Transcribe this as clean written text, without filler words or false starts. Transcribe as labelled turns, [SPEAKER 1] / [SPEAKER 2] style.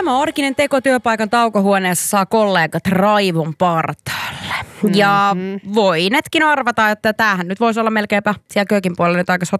[SPEAKER 1] Tämä arkinen teko työpaikan taukohuoneessa saa kollegat raivon partaalle. Ja voinetkin arvata, että tämähän nyt voisi olla melkeinpä siellä köökin puolella nyt aika